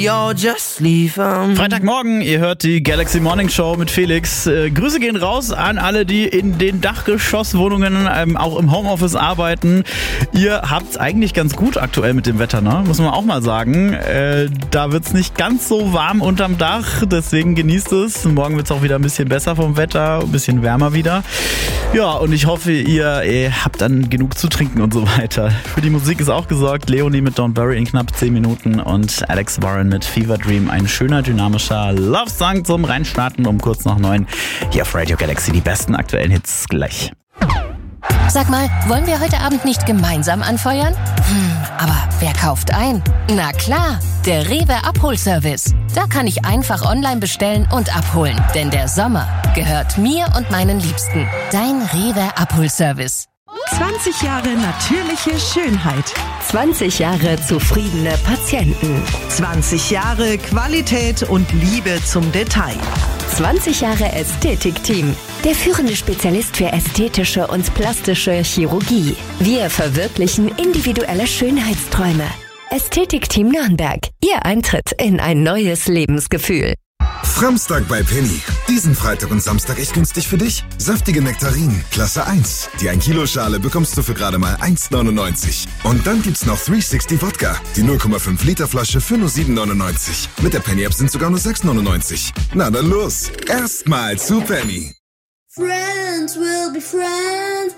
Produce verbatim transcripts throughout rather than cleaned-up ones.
Yo, just leave 'em. Freitagmorgen, ihr hört die Galaxy Morning Show mit Felix. Äh, Grüße gehen raus an alle, die in den Dachgeschosswohnungen ähm, auch im Homeoffice arbeiten. Ihr habt's eigentlich ganz gut aktuell mit dem Wetter, ne? Muss man auch mal sagen. Äh, da wird's nicht ganz so warm unterm Dach, deswegen genießt es. Morgen wird's auch wieder ein bisschen besser vom Wetter, ein bisschen wärmer wieder. Ja, und ich hoffe, ihr, ihr habt dann genug zu trinken und so weiter. Für die Musik ist auch gesorgt. Leonie mit Don't Worry in knapp zehn Minuten und Alex Warren mit Fever Dream. Ein schöner, dynamischer Love-Song zum Reinstarten um kurz nach neun. Hier auf Radio Galaxy die besten aktuellen Hits gleich. Sag mal, wollen wir heute Abend nicht gemeinsam anfeuern? Hm, aber wer kauft ein? Na klar, der Rewe Abholservice. Da kann ich einfach online bestellen und abholen. Denn der Sommer gehört mir und meinen Liebsten. Dein Rewe Abholservice. zwanzig Jahre natürliche Schönheit. zwanzig Jahre zufriedene Patienten. zwanzig Jahre Qualität und Liebe zum Detail. zwanzig Jahre Ästhetikteam. Der führende Spezialist für ästhetische und plastische Chirurgie. Wir verwirklichen individuelle Schönheitsträume. Ästhetikteam Nürnberg. Ihr Eintritt in ein neues Lebensgefühl. Framstag bei Penny. Diesen Freitag und Samstag echt günstig für dich. Saftige Nektarinen, Klasse eins. Die ein Kilo Schale bekommst du für gerade mal eins neunundneunzig. Und dann gibt's noch dreihundertsechzig Wodka. Die null Komma fünf Liter Flasche für nur sieben neunundneunzig. Mit der Penny App sind sogar nur sechs neunundneunzig. Na dann los. Erstmal zu Penny. Friends will be friends.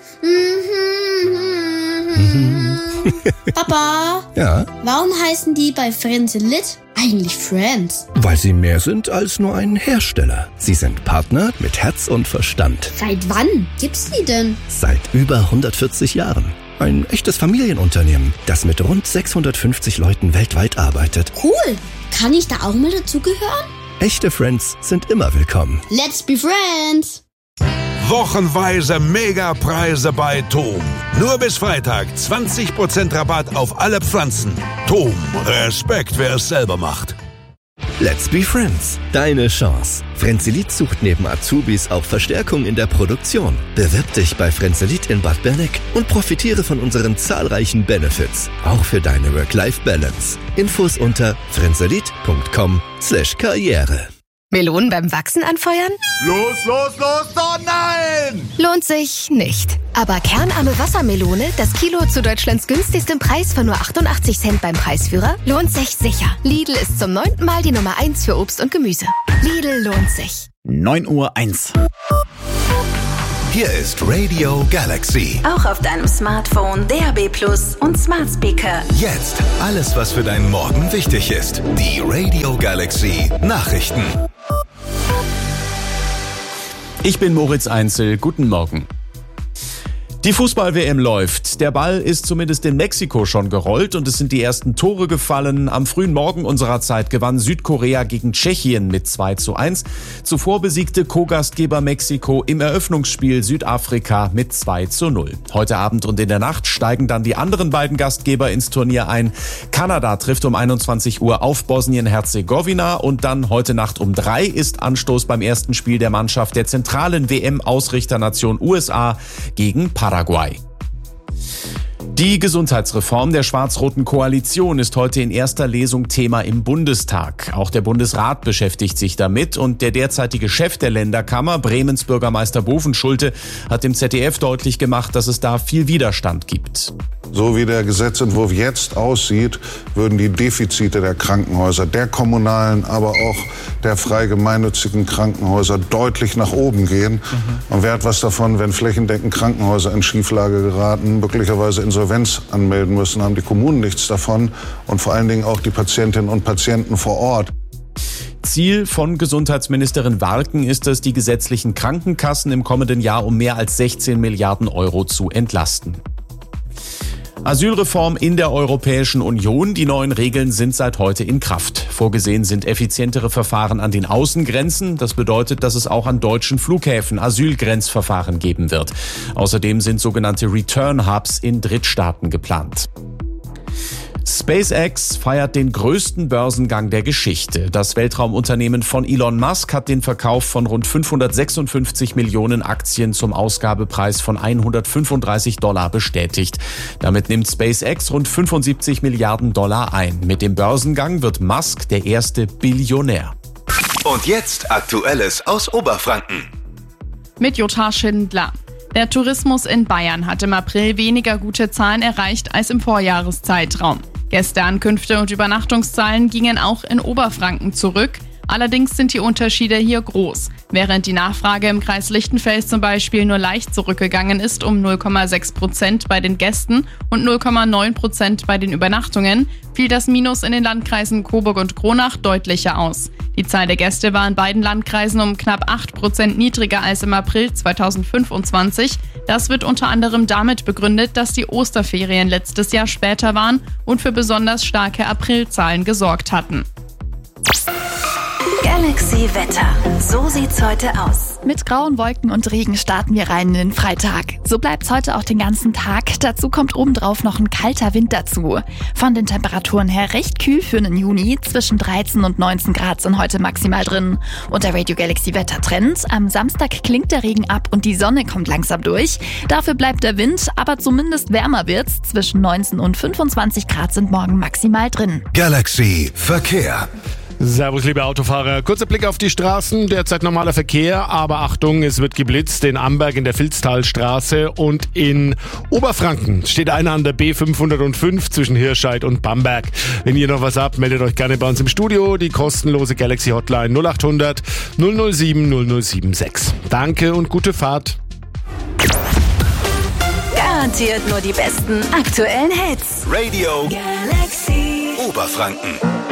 Mm-hmm. Papa? Ja? Warum heißen die bei Frenzelit eigentlich Friends? Weil sie mehr sind als nur ein Hersteller. Sie sind Partner mit Herz und Verstand. Seit wann gibt's die denn? Seit über hundertvierzig Jahren. Ein echtes Familienunternehmen, das mit rund sechshundertfünfzig Leuten weltweit arbeitet. Cool. Kann ich da auch mal dazugehören? Echte Friends sind immer willkommen. Let's be friends! Wochenweise Megapreise bei Tom. Nur bis Freitag zwanzig Prozent Rabatt auf alle Pflanzen. Tom, Respekt, wer es selber macht. Let's be friends. Deine Chance. Frenzelit sucht neben Azubis auch Verstärkung in der Produktion. Bewirb dich bei Frenzelit in Bad Berneck und profitiere von unseren zahlreichen Benefits. Auch für deine Work-Life-Balance. Infos unter frenzelit punkt com slash karriere. Melonen beim Wachsen anfeuern? Los, los, los, oh nein! Lohnt sich nicht. Aber kernarme Wassermelone, das Kilo zu Deutschlands günstigstem Preis von nur achtundachtzig Cent beim Preisführer, lohnt sich sicher. Lidl ist zum neunten Mal die Nummer eins für Obst und Gemüse. Lidl lohnt sich. neun Uhr eins. Hier ist Radio Galaxy. Auch auf deinem Smartphone, D A B Plus und Smart Speaker. Jetzt alles, was für deinen Morgen wichtig ist. Die Radio Galaxy Nachrichten. Ich bin Moritz Einzel. Guten Morgen. Die Fußball-W M läuft. Der Ball ist zumindest in Mexiko schon gerollt und es sind die ersten Tore gefallen. Am frühen Morgen unserer Zeit gewann Südkorea gegen Tschechien mit zwei zu eins. Zuvor besiegte Co-Gastgeber Mexiko im Eröffnungsspiel Südafrika mit zwei zu null. Heute Abend und in der Nacht steigen dann die anderen beiden Gastgeber ins Turnier ein. Kanada trifft um einundzwanzig Uhr auf Bosnien-Herzegowina und dann heute Nacht um drei ist Anstoß beim ersten Spiel der Mannschaft der zentralen W M-Ausrichternation U S A gegen Paraguay. Paraguay. Die Gesundheitsreform der schwarz-roten Koalition ist heute in erster Lesung Thema im Bundestag. Auch der Bundesrat beschäftigt sich damit und der derzeitige Chef der Länderkammer, Bremens Bürgermeister Bovenschulte, hat dem Z D F deutlich gemacht, dass es da viel Widerstand gibt. So wie der Gesetzentwurf jetzt aussieht, würden die Defizite der Krankenhäuser, der kommunalen, aber auch der frei gemeinnützigen Krankenhäuser deutlich nach oben gehen. Mhm. Und wer hat was davon, wenn flächendeckend Krankenhäuser in Schieflage geraten, möglicherweise Insolvenz anmelden müssen, haben die Kommunen nichts davon und vor allen Dingen auch die Patientinnen und Patienten vor Ort. Ziel von Gesundheitsministerin Warken ist es, die gesetzlichen Krankenkassen im kommenden Jahr um mehr als sechzehn Milliarden Euro zu entlasten. Asylreform in der Europäischen Union. Die neuen Regeln sind seit heute in Kraft. Vorgesehen sind effizientere Verfahren an den Außengrenzen. Das bedeutet, dass es auch an deutschen Flughäfen Asylgrenzverfahren geben wird. Außerdem sind sogenannte Return Hubs in Drittstaaten geplant. SpaceX feiert den größten Börsengang der Geschichte. Das Weltraumunternehmen von Elon Musk hat den Verkauf von rund fünfhundertsechsundfünfzig Millionen Aktien zum Ausgabepreis von hundertfünfunddreißig Dollar bestätigt. Damit nimmt SpaceX rund fünfundsiebzig Milliarden Dollar ein. Mit dem Börsengang wird Musk der erste Billionär. Und jetzt Aktuelles aus Oberfranken. Mit Jutta Schindler. Der Tourismus in Bayern hat im April weniger gute Zahlen erreicht als im Vorjahreszeitraum. Gästeankünfte und Übernachtungszahlen gingen auch in Oberfranken zurück. Allerdings sind die Unterschiede hier groß. Während die Nachfrage im Kreis Lichtenfels zum Beispiel nur leicht zurückgegangen ist um null Komma sechs Prozent bei den Gästen und null Komma neun Prozent bei den Übernachtungen, fiel das Minus in den Landkreisen Coburg und Kronach deutlicher aus. Die Zahl der Gäste war in beiden Landkreisen um knapp acht Prozent niedriger als im April zweitausendfünfundzwanzig. Das wird unter anderem damit begründet, dass die Osterferien letztes Jahr später waren und für besonders starke Aprilzahlen gesorgt hatten. Galaxy Wetter. So sieht's heute aus. Mit grauen Wolken und Regen starten wir rein in den Freitag. So bleibt's heute auch den ganzen Tag. Dazu kommt obendrauf noch ein kalter Wind dazu. Von den Temperaturen her recht kühl für den Juni. Zwischen dreizehn und neunzehn Grad sind heute maximal drin. Und der Radio Galaxy Wettertrend. Am Samstag klingt der Regen ab und die Sonne kommt langsam durch. Dafür bleibt der Wind, aber zumindest wärmer wird's. Zwischen neunzehn und fünfundzwanzig Grad sind morgen maximal drin. Galaxy Verkehr. Servus, liebe Autofahrer. Kurzer Blick auf die Straßen. Derzeit normaler Verkehr, aber Achtung, es wird geblitzt. In Amberg in der Vilstalstraße und in Oberfranken steht einer an der B fünfhundertfünf zwischen Hirscheid und Bamberg. Wenn ihr noch was habt, meldet euch gerne bei uns im Studio. Die kostenlose Galaxy Hotline null acht hundert null null sieben null null sieben sechs. Danke und gute Fahrt. Garantiert nur die besten aktuellen Hits. Radio Galaxy Oberfranken.